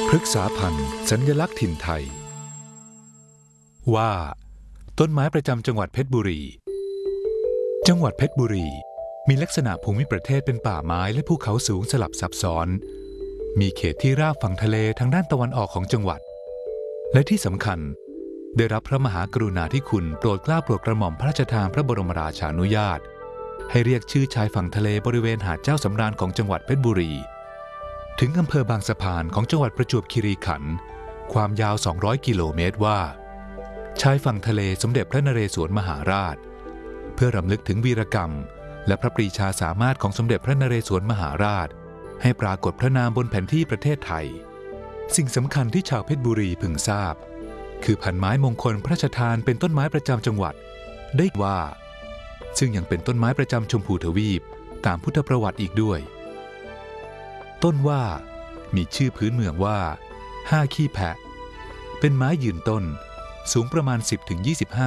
พฤกษาพันธุ์สัญลักษณ์ถิ่นไทยว่าต้นไม้ประจำจังหวัดเพชรบุรีจังหวัดเพชรบุรีมีลักษณะภูมิประเทศเป็นป่าไม้และภูเขาสูงสลับซับซ้อนมีเขตที่ราบฝั่งทะเลทางด้านตะวันออกของจังหวัดและที่สำคัญได้รับพระมหากรุณาธิคุณโปรดเกล้าโปรดกระหม่อมพระราชทานพระบรมราชานุญาตให้เรียกชื่อชายฝั่งทะเลบริเวณหาดเจ้าสำราญของจังหวัดเพชรบุรีถึงอำเภอบางสะพานของจังหวัดประจวบคีรีขันธ์ความยาว200 กิโลเมตรว่าชายฝั่งทะเลสมเด็จพระนเรศวรมหาราชเพื่อรำลึกถึงวีรกรรมและพระปรีชาสามารถของสมเด็จพระนเรศวรมหาราชให้ปรากฏพระนามบนแผนที่ประเทศไทยสิ่งสำคัญที่ชาวเพชรบุรีพึงทราบคือพันไม้มงคลพระราชทานเป็นต้นไม้ประจำจังหวัดได้ว่าซึ่งยังเป็นต้นไม้ประจำชมพูทวีปตามพุทธประวัติอีกด้วยต้นว่ามีชื่อพื้นเมืองว่า5ขี้แพะเป็นไม้ยืนต้นสูงประมาณ10-25